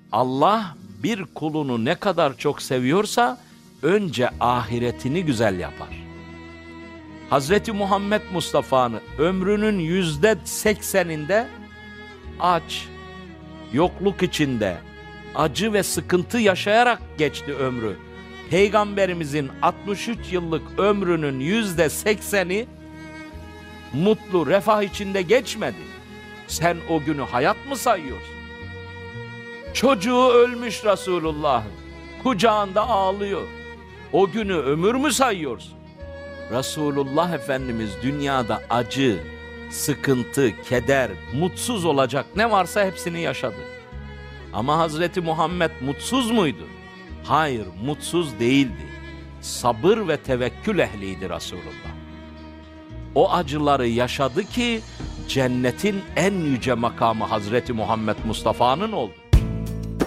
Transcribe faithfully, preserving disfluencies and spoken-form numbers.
Allah bir kulunu ne kadar çok seviyorsa önce ahiretini güzel yapar. Hazreti Muhammed Mustafa'nın ömrünün yüzde sekseninde aç, yokluk içinde, acı ve sıkıntı yaşayarak geçti ömrü. Peygamberimizin altmış üç yıllık ömrünün yüzde sekseni mutlu, refah içinde geçmedi. Sen o günü hayat mı sayıyorsun? Çocuğu ölmüş Resulullah'ın, kucağında ağlıyor. O günü ömür mü sayıyorsun? Resulullah Efendimiz dünyada acı, sıkıntı, keder, mutsuz olacak ne varsa hepsini yaşadı. Ama Hazreti Muhammed mutsuz muydu? Hayır, mutsuz değildi. Sabır ve tevekkül ehliydi Resulullah. O acıları yaşadı ki cennetin en yüce makamı Hazreti Muhammed Mustafa'nın oldu.